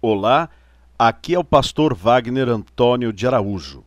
Olá, aqui é o pastor Wagner Antônio de Araújo.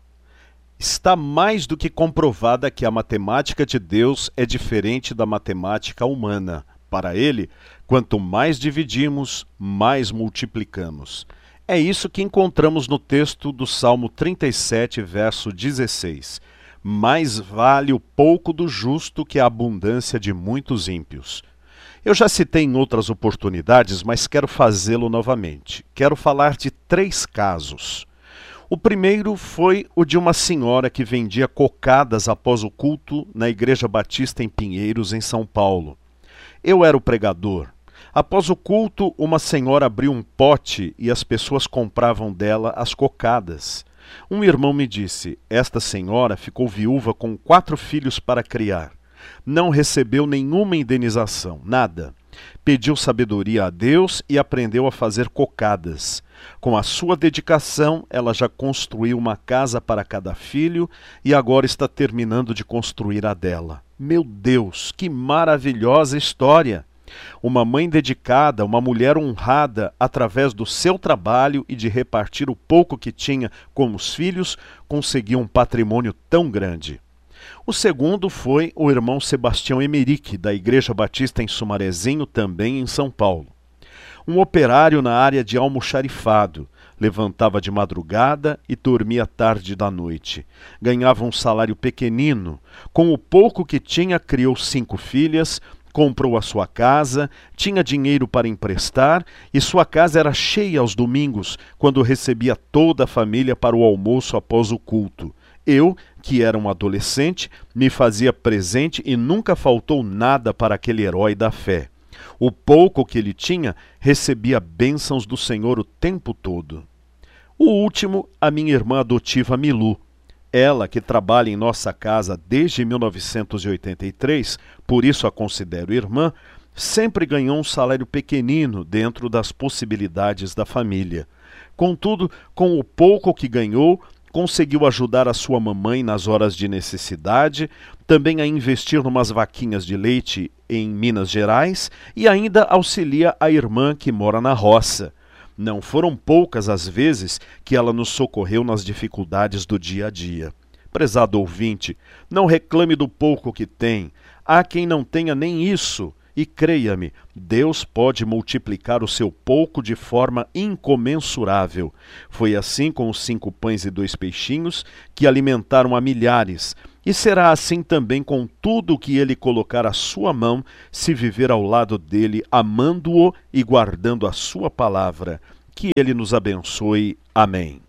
Está mais do que comprovada que a matemática de Deus é diferente da matemática humana. Para ele, quanto mais dividimos, mais multiplicamos. É isso que encontramos no texto do Salmo 37, verso 16. Mais vale o pouco do justo que a abundância de muitos ímpios. Eu já citei em outras oportunidades, mas quero fazê-lo novamente. Quero falar de 3 casos. O primeiro foi o de uma senhora que vendia cocadas após o culto na Igreja Batista em Pinheiros, em São Paulo. Eu era o pregador. Após o culto, uma senhora abriu um pote e as pessoas compravam dela as cocadas. Um irmão me disse: esta senhora ficou viúva com 4 filhos para criar. Não recebeu nenhuma indenização, nada. Pediu sabedoria a Deus e aprendeu a fazer cocadas. Com a sua dedicação, ela já construiu uma casa para cada filho e agora está terminando de construir a dela. Meu Deus, que maravilhosa história! Uma mãe dedicada, uma mulher honrada, através do seu trabalho e de repartir o pouco que tinha com os filhos, conseguiu um patrimônio tão grande. O segundo foi o irmão Sebastião Emerick, da Igreja Batista em Sumarezinho, também em São Paulo. Um operário na área de almoxarifado, levantava de madrugada e dormia tarde da noite. Ganhava um salário pequenino. Com o pouco que tinha, criou 5 filhas, comprou a sua casa, tinha dinheiro para emprestar e sua casa era cheia aos domingos, quando recebia toda a família para o almoço após o culto. Eu, que era um adolescente, me fazia presente e nunca faltou nada para aquele herói da fé. O pouco que ele tinha, recebia bênçãos do Senhor o tempo todo. O último, a minha irmã adotiva Milu. Ela, que trabalha em nossa casa desde 1983, por isso a considero irmã, sempre ganhou um salário pequenino dentro das possibilidades da família. Contudo, com o pouco que ganhou, conseguiu ajudar a sua mamãe nas horas de necessidade, também a investir numas vaquinhas de leite em Minas Gerais e ainda auxilia a irmã que mora na roça. Não foram poucas as vezes que ela nos socorreu nas dificuldades do dia a dia. Prezado ouvinte, não reclame do pouco que tem. Há quem não tenha nem isso. E creia-me, Deus pode multiplicar o seu pouco de forma incomensurável. Foi assim com os 5 pães e 2 peixinhos que alimentaram a milhares. E será assim também com tudo o que ele colocar à sua mão, se viver ao lado dele, amando-o e guardando a sua palavra. Que ele nos abençoe. Amém.